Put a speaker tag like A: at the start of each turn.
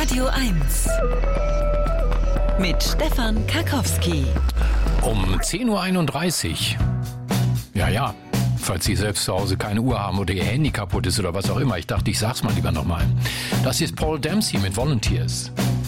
A: Radio 1 mit Stefan Karkowski.
B: Um 10.31 Uhr. Ja, falls Sie selbst zu Hause keine Uhr haben oder Ihr Handy kaputt ist oder was auch immer. Ich dachte, ich sag's mal lieber nochmal. Das ist Paul Dempsey mit Volunteers.